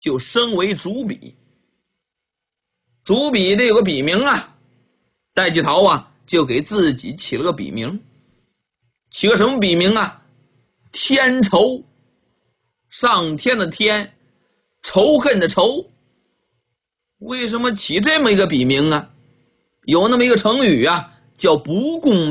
就升为主笔。主笔这有个笔名啊，戴季陶啊就给自己起了个笔名，起个什么笔名啊？天仇，上天的天，仇恨的仇。为什么起这么一个笔名啊？有那么一个成语啊，叫不共